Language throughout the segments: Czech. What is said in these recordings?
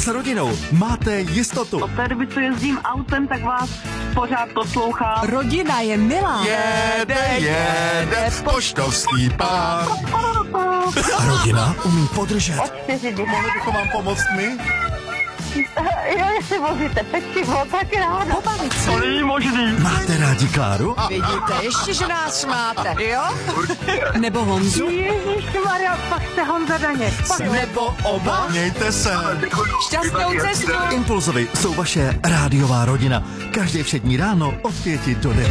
S rodinou máte jistotu. Od té doby, co jezdím autem, tak vás pořád poslouchám. Rodina je milá. Jede, poštovský pán. A rodina umí podržet. Mohli bychom vám pomoct my? Jo, jestli vozíte pečivo, tak ráda. Pobavit se. To není možný. Máte rádi Kláru? Vidíte, ještě, že nás máte, jo? Nebo Honzu? Ježišmarja, pak jste Honza Daněk. Nebo oba? Mějte se. Šťastnou cestu. Impulzovi jsou vaše rádiová rodina. Každé všední ráno od 5 do 9.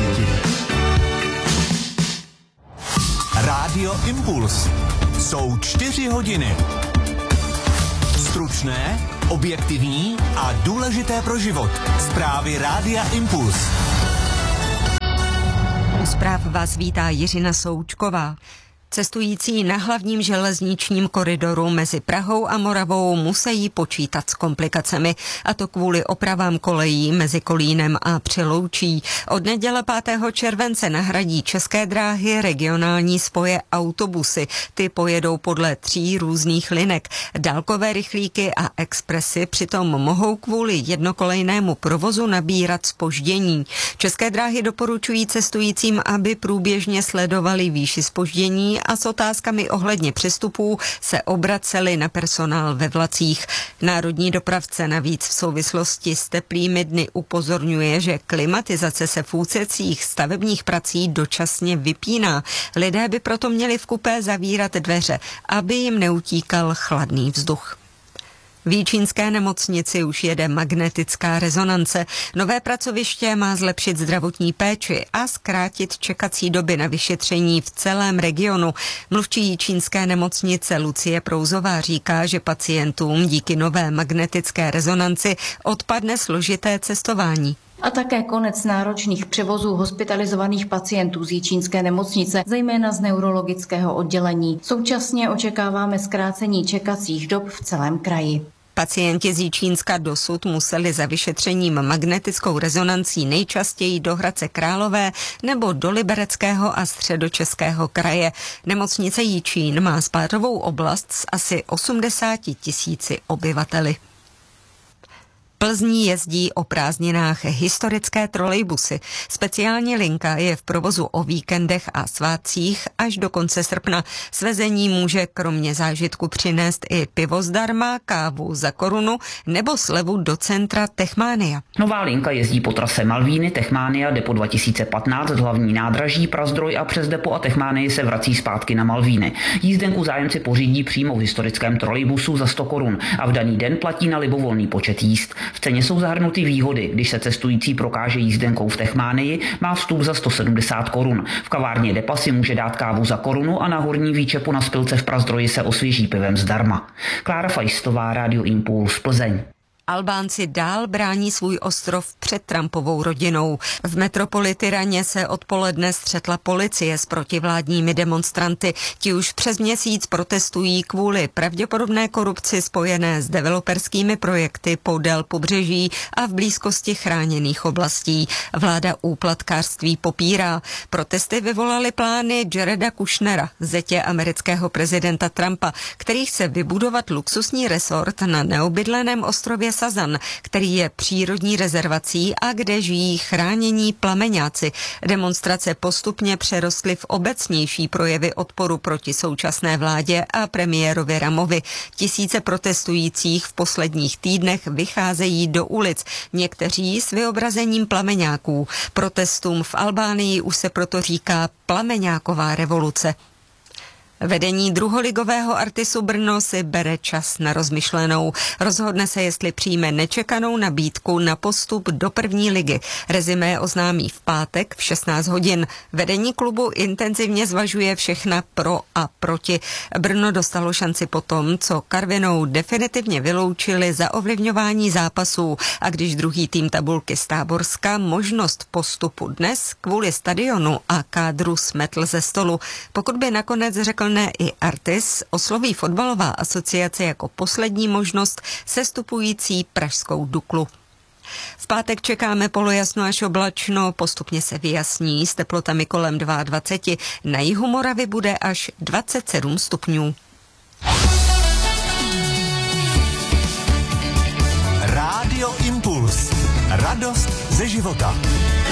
Rádio Impuls. Jsou 4 hodiny. Stručné, objektivní a důležité pro život. Zprávy Rádia Impuls. U zpráv vás vítá Jiřina Součková. Cestující na hlavním železničním koridoru mezi Prahou a Moravou musí počítat s komplikacemi, a to kvůli opravám kolejí mezi Kolínem a Přeloučí. Od neděle 5. července nahradí České dráhy regionální spoje autobusy. Ty pojedou podle 3 různých linek. Dálkové rychlíky a expresy přitom mohou kvůli jednokolejnému provozu nabírat zpoždění. České dráhy doporučují cestujícím, aby průběžně sledovali výši zpoždění a s otázkami ohledně přestupů se obraceli na personál ve vlacích. Národní dopravce navíc v souvislosti s teplými dny upozorňuje, že klimatizace se v úsecích stavebních prací dočasně vypíná. Lidé by proto měli v kupé zavírat dveře, aby jim neutíkal chladný vzduch. V Jičínské nemocnici už jede magnetická rezonance. Nové pracoviště má zlepšit zdravotní péči a zkrátit čekací doby na vyšetření v celém regionu. Mluvčí Jičínské nemocnice Lucie Prouzová říká, že pacientům díky nové magnetické rezonanci odpadne složité cestování. A také konec náročných převozů hospitalizovaných pacientů z Jičínské nemocnice, zejména z neurologického oddělení. Současně očekáváme zkrácení čekacích dob v celém kraji. Pacienti z Jičínska dosud museli za vyšetřením magnetickou rezonancí nejčastěji do Hradce Králové nebo do Libereckého a Středočeského kraje. Nemocnice Jičín má spádovou oblast s asi 80 000 obyvateli. Plzní jezdí o prázdninách historické trolejbusy. Speciální linka je v provozu o víkendech a svátcích až do konce srpna. Svezení může kromě zážitku přinést i pivo zdarma, kávu za korunu nebo slevu do centra Techmania. Nová linka jezdí po trase Malvíny, Techmania, depo 2015, hlavní nádraží, Prazdroj a přes depo a Techmanii se vrací zpátky na Malvíny. Jízdenku zájemci pořídí přímo v historickém trolejbusu za 100 korun a v daný den platí na libovolný počet jízd. V ceně jsou zahrnuty výhody. Když se cestující prokáže jízdenkou v Techmánii, má vstup za 170 korun. V kavárně depa si může dát kávu za korunu a na horní výčepu na Spilce v Prazdroji se osvěží pivem zdarma. Klára Fajstová, Radio Impuls, Plzeň. Albánci dál brání svůj ostrov před Trumpovou rodinou. V metropoli Tyraně se odpoledne střetla policie s protivládními demonstranty. Ti už přes měsíc protestují kvůli pravděpodobné korupci spojené s developerskými projekty podél pobřeží a v blízkosti chráněných oblastí. Vláda úplatkářství popírá. Protesty vyvolaly plány Jareda Kushnera, zetě amerického prezidenta Trumpa, který chce vybudovat luxusní resort na neobydleném ostrově Sazan, který je přírodní rezervací a kde žijí chránění plameňáci. Demonstrace postupně přerostly v obecnější projevy odporu proti současné vládě a premiérovi Ramovi. Tisíce protestujících v posledních týdnech vycházejí do ulic, někteří s vyobrazením plameňáků. Protestům v Albánii už se proto říká plameňáková revoluce. Vedení druholigového Artisu Brno si bere čas na rozmyšlenou. Rozhodne se, jestli přijme nečekanou nabídku na postup do první ligy. Rezimé oznámí v pátek v 16 hodin. Vedení klubu intenzivně zvažuje všechna pro a proti. Brno dostalo šanci po tom, co Karvinou definitivně vyloučili za ovlivňování zápasů, a když druhý tým tabulky z Táborska možnost postupu dnes kvůli stadionu a kádru smetl ze stolu. Pokud by nakonec řekl ne i Artis, osloví fotbalová asociace jako poslední možnost sestupující pražskou Duklu. V pátek čekáme polojasno až oblačno, postupně se vyjasní s teplotami kolem 22. Na jihu Moravy bude až 27 stupňů. Radost ze života.